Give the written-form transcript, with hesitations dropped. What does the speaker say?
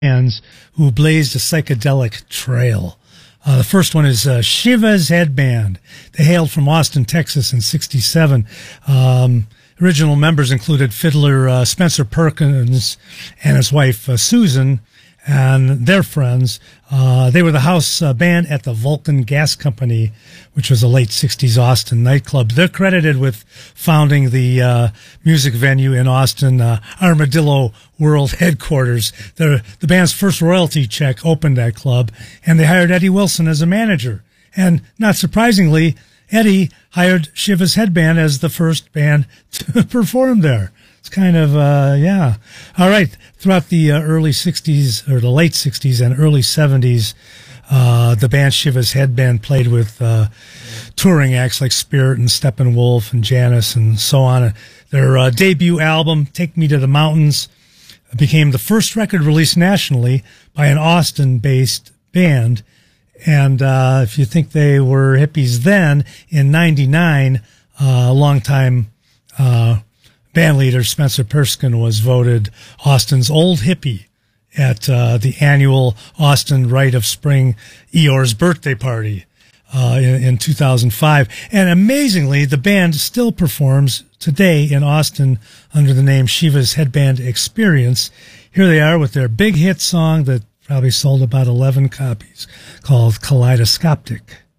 bands who blazed a psychedelic trail. The first one is Shiva's Headband. They hailed from Austin, Texas in '67. Original members included fiddler Spencer Perkins and his wife Susan and their friends. They were the house band at the Vulcan Gas Company, which was a late 60s Austin nightclub. They're credited with founding the music venue in Austin, Armadillo World Headquarters. The band's first royalty check opened that club, and they hired Eddie Wilson as a manager. And not surprisingly, Eddie hired Shiva's Headband as the first band to perform there. It's kind of, yeah. All right. Throughout the early 60s, or the late 60s and early 70s, the band Shiva's Headband played with touring acts like Spirit and Steppenwolf and Janis and so on. Their debut album, Take Me to the Mountains, became the first record released nationally by an Austin-based band. And if you think they were hippies then, in '99, longtime band leader Spencer Perskin was voted Austin's old hippie at the annual Austin Rite of Spring Eeyore's birthday party in 2005. And amazingly, the band still performs today in Austin under the name Shiva's Headband Experience. Here they are with their big hit song that probably sold about 11 copies, called Kaleidoscopic.